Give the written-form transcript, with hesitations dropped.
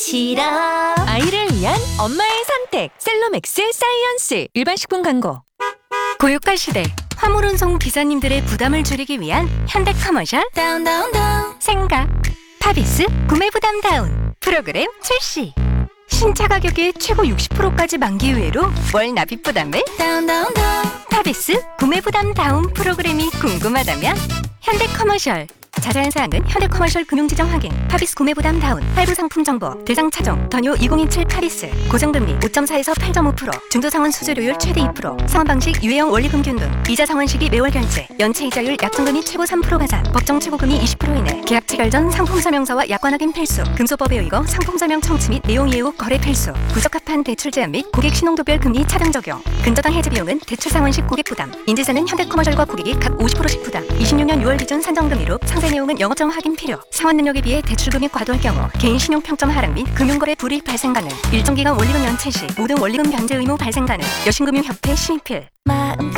싫어. 아이를 위한 엄마의 선택 셀로맥스 사이언스. 일반 식품 광고. 고유가 시대 화물 운송 기사님들의 부담을 줄이기 위한 현대 커머셜 다운 다운 다운. 생각 파비스 구매 부담 다운 프로그램 출시. 신차 가격의 최고 60%까지 만기 후회로 월 납입 부담을 다운 다운 다운. 파비스 구매 부담 다운 프로그램이 궁금하다면 현대 커머셜. 자세한 사항은 현대커머셜 금융지정 확인, 파비스 구매부담 다운, 할부 상품 정보, 대상 차종, 더뉴 2027 파비스, 고정금리 5.4에서 8.5%, 중도상환 수수료율 최대 2%, 상환방식 유예형 원리금 균등, 이자 상환시기 매월 결제, 연체이자율 약정금리 최고 3% 가산, 법정 최고금리 20% 이내, 계약 체결 전 상품 설명서와 약관 확인 필수, 금소법에 의거 상품 설명 청취 및 내용 이해 후 거래 필수, 부적합한 대출 제한 및 고객 신용도별 금리 차등 적용, 근저당 해지 비용은 대출 상환식 고객 부담, 인지세는 현대커머셜과 고객이 각 50%씩 부담, 26년 6월 기준 산정금리로 상세 내용은 영업정 확인 필요. 상환 능력에 비해 대출 금액 과도할 경우 개인 신용 평점 하락 및 금융거래 불이익 발생 가능. 일정 기간 원리금 연체 시 모든 원리금 변제 의무 발생 가능. 여신금융협회 심의필. 마음